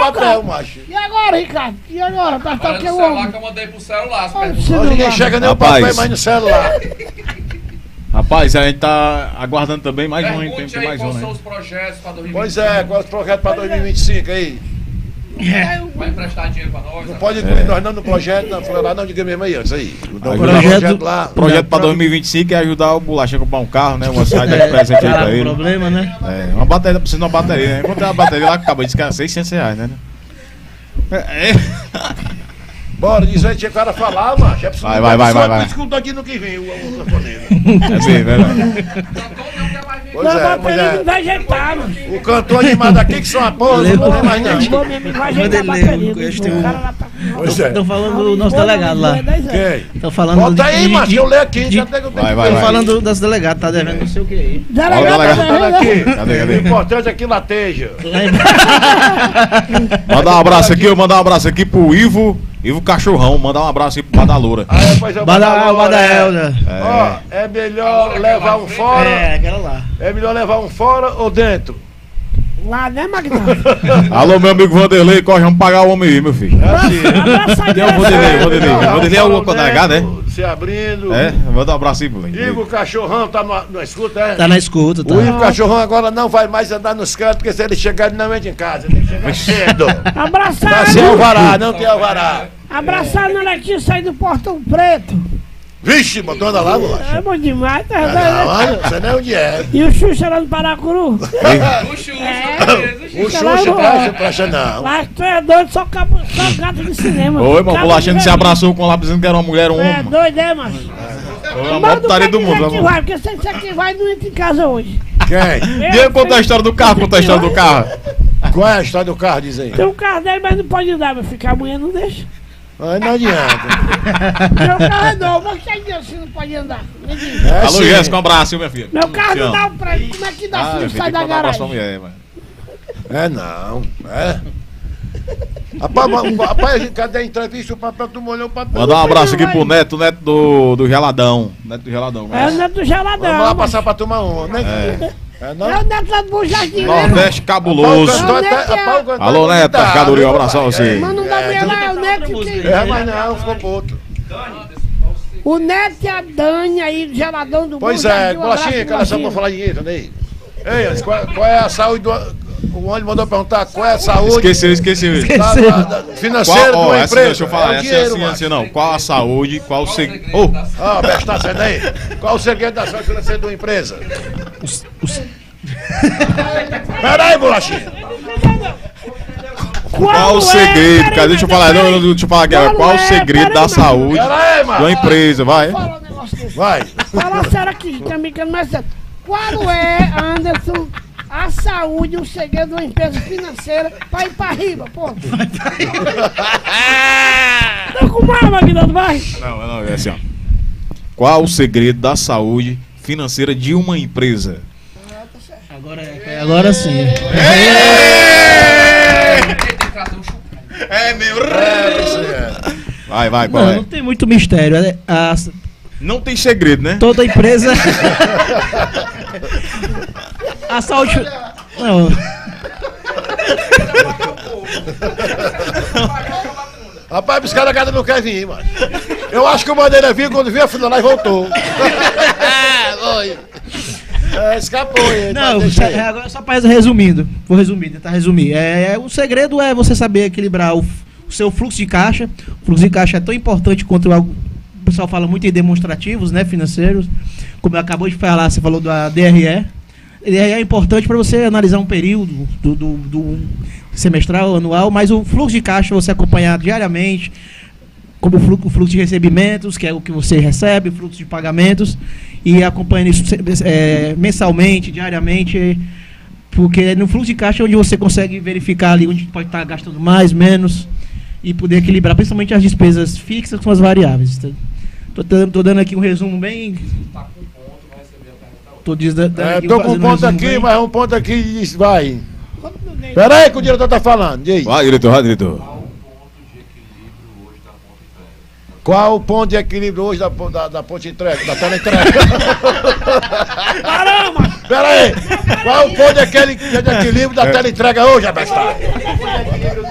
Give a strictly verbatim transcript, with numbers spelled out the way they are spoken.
papel, macho. E agora, Ricardo? E agora? Tá, tá Olha que no eu celular que eu mandei pro celular. Hoje ninguém chega nem o papel mais no celular. Rapaz, a gente tá aguardando também mais um, tem, tem mais um, quais né? são os projetos para dois mil e vinte e cinco. Pois é, quais os projetos para dois mil e vinte e cinco aí? Vai emprestar dinheiro para nós? Não pode incluir nós não no projeto, não, foi lá não, diga mesmo aí antes aí. O projeto lá. Projeto para dois mil e vinte e cinco é ajudar o Bolacha a comprar um carro, né? Uma saída de presente aí pra ele. problema, né? É, uma bateria, precisa de uma bateria, né? Encontrei uma bateria lá que acabou de ficar seiscentos reais, né? É. Bora, diz aí, tinha cara a falar, macho. É preciso vai, vai, vai, vai, vai. Escuta aqui no que vem, o telefonema. É sim, verdade. Pois é, pois é. Não vai ajeitar, mano. O cantor animado aqui que são a porra, não vou mais não. Vou mesmo, vai ajeitar a bateria. Pois é. Estão falando do nosso delegado lá. Quem? Estão falando Bota aí, macho, eu leio aqui. Vai, vai, Estão falando das delegadas, tá devendo não sei o que aí. Delegado, tá aqui. Cadê, cadê? O importante é que lateja. Mandar um abraço aqui, eu mandar um abraço aqui pro Ivo. Ivo Cachorrão, mandar um abraço aí pro Badaloura. Ah, é, pois é, o Badaelda. Ó, é melhor levar um fora. É, aquela lá. É melhor levar um fora ou dentro? Lá, né, Magno? Alô, meu amigo Vanderlei, corre, vamos pagar o homem aí, meu filho. Quem é o Vanderlei? Vanderlei, Vanderlei é o delegado, é? Se abrindo. É, vou dar um abraço aí, moleque. Ivo Cachorrão tá no, na escuta, é? Tá na escuta, tá. O Ivo Cachorrão agora não vai mais andar nos cantos, porque se ele chegar, ele não entra em casa. Tem que chegar cedo. Abraçar. Tá sem alvará, não tem alvará. Abraçar na Letícia aí do Portão Preto. Vixe, botou anda lá, bolacha. É bom demais, tá? Não, não sei nem onde é. E o Xuxa lá no Paracuru? O Xuxa, O Xuxa presta, presta não. Mas tu é doido, só, cabo, só gato de cinema. Oi, irmão, Bolachinho se abraçou com lá dizendo que era uma mulher ou um É homem. doido, é, macho? Foi a maior putaria do mundo, que vai, porque se você que vai, não entra em casa hoje. Quem? E eu contar a história do carro, contar a história do carro. Qual é a história do carro, diz aí? Tem um carro dele, mas não pode andar, meu filho, a mulher não deixa. Ai, não adianta. Meu carro é novo, mas que Deus, você não pode andar. Me diz. É, Alô, sim. Jéssica, um abraço, minha filha. Meu carro Te não amo. dá um prêmio, como é que dá Ah, se minha não filha, sai tem que da mandar um abraço pra garagem? mulher, mano. É não, é. Rapaz, ma- rapaz, a gente cadê a entrevista? O papel, tu molhou o papel. Mandar um abraço aqui pro Neto, Neto do, do Geladão. Neto do Geladão. É o neto do geladão. Vamos lá mas- passar pra tomar um, né? É. É, não? É o neto lá do Bom Jardim, né? Nordeste cabuloso. Rapaz, o cantor Neto até- é- rapaz, o cantor Alô, é Neto, militar, Pescadoria, viu, um abraço a rapaz? você. Mas não dá É, mulher lá, é o neto que tem. É, mas não, ficou puto. O neto e a Dani aí, do geladão do Pois Bom é, Jardim, um bolachinha, abraço, cara, só pra bolachinha. falar dinheiro, né? Ei, Anderson, qual, qual é a saúde do. O ônibus mandou perguntar qual é a saúde Esqueceu, esqueceu. da, da, da financeira Qual, de ó, uma essa, empresa. deixa eu falar, É o essa dinheiro, assim, macho. assim, não. Qual a saúde, qual o segredo. Oh, Ah, presta atenção aí. Qual o segredo da saúde financeira de uma empresa? Peraí, bolachinha. qual o segredo, cara? Deixa eu falar, não, não, deixa eu falar aqui. Qual Qual é? o segredo Peraí, da mas- saúde Peraí, de mano. uma empresa, vai? Fala um negócio desse. Vai. Fala sério aqui, também que não é sério. Qual é, Anderson, a saúde, o segredo de uma empresa financeira pra ir pra riba, pô? Tá com mal, Magnando, vai? Não, não, é assim, ó. Qual o segredo da saúde financeira de uma empresa? Agora, é, agora sim. É meu. É, isso é. Vai, vai, qual Não, é? não tem muito mistério. é- a- Não tem segredo, né? toda empresa. A saúde. Não. Rapaz, os caras cada não querem vir, mano. Eu acho que o Bandeira veio quando viu a fila lá e voltou. Oi. É, escapou ele. Não, mas deixa é, aí. agora só para resumindo. Vou resumir, tentar resumir. É, é, o segredo é você saber equilibrar o, o seu fluxo de caixa. O fluxo de caixa é tão importante quanto algo. O pessoal fala muito em demonstrativos, né, financeiros. Como eu acabou de falar, você falou da D R E. D R E é importante para você analisar um período do, do, do semestral, anual, mas o fluxo de caixa você acompanhar diariamente, como o fluxo, o fluxo de recebimentos, que é o que você recebe, o fluxo de pagamentos, e acompanhando isso é, mensalmente, diariamente, porque no fluxo de caixa é onde você consegue verificar ali onde pode estar gastando mais, menos, e poder equilibrar principalmente as despesas fixas com as variáveis. Estou dando aqui um resumo bem... Tô, diz, da, da, É, aqui tô com um fazendo ponto resumo aqui, bem. mas um ponto aqui e diz, vai. Pera aí que o diretor tá falando. Diz. Vai, diretor, vai, diretor. Qual o ponto de equilíbrio hoje da, da, da ponte entrega, da tela entrega? Caramba! Pera aí. Qual o ponto de, aquele, de equilíbrio da tela entrega hoje, abestado?